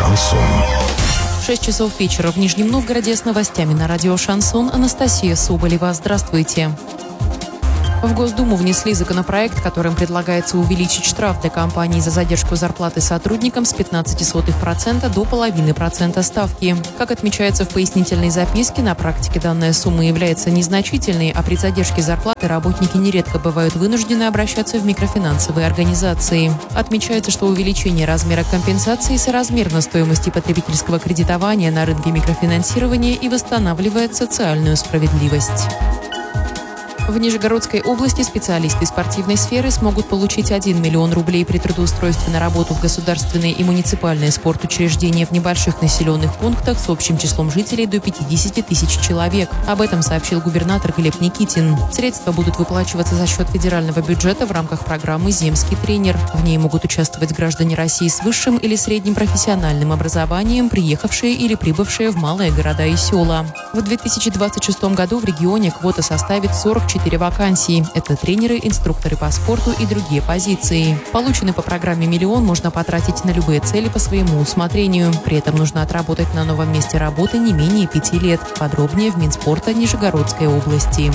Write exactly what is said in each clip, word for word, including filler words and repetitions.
Шансон. шесть часов вечера в Нижнем Новгороде с новостями на радио «Шансон». Анастасия Соболева. Здравствуйте. В Госдуму внесли законопроект, которым предлагается увеличить штраф для компаний за задержку зарплаты сотрудникам с пятнадцати сотых процента до половины процента ставки. Как отмечается в пояснительной записке, на практике данная сумма является незначительной, а при задержке зарплаты работники нередко бывают вынуждены обращаться в микрофинансовые организации. Отмечается, что увеличение размера компенсации соразмерно стоимости потребительского кредитования на рынке микрофинансирования и восстанавливает социальную справедливость. В Нижегородской области специалисты спортивной сферы смогут получить один миллион рублей при трудоустройстве на работу в государственные и муниципальные спортучреждения в небольших населенных пунктах с общим числом жителей до пятидесяти тысяч человек. Об этом сообщил губернатор Глеб Никитин. Средства будут выплачиваться за счет федерального бюджета в рамках программы «Земский тренер». В ней могут участвовать граждане России с высшим или средним профессиональным образованием, приехавшие или прибывшие в малые города и села. В две тысячи двадцать шестом году в регионе квота составит сорок четыре вакансии. Это тренеры, инструкторы по спорту и другие позиции. Полученный по программе «Миллион» можно потратить на любые цели по своему усмотрению. При этом нужно отработать на новом месте работы не менее пяти лет. Подробнее в Минспорта Нижегородской области.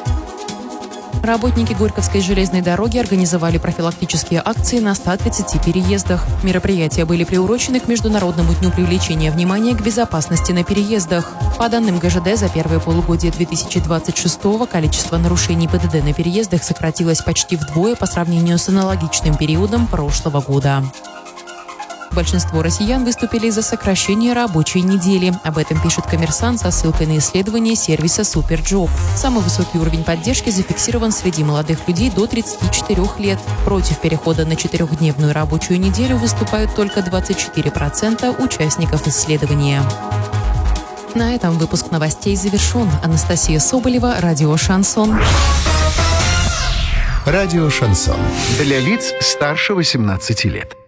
Работники Горьковской железной дороги организовали профилактические акции на ста тридцати переездах. Мероприятия были приурочены к Международному дню привлечения внимания к безопасности на переездах. По данным ГЖД, за первое полугодие две тысячи двадцать шестого количество нарушений ПДД на переездах сократилось почти вдвое по сравнению с аналогичным периодом прошлого года. Большинство россиян выступили за сокращение рабочей недели. Об этом пишет «Коммерсант» со ссылкой на исследование сервиса «Суперджоп». Самый высокий уровень поддержки зафиксирован среди молодых людей до тридцати четырёх лет. Против перехода на четырехдневную рабочую неделю выступают только двадцать четыре процента участников исследования. На этом выпуск новостей завершен. Анастасия Соболева, радио «Шансон». Радио «Шансон». Для лиц старше восемнадцати лет.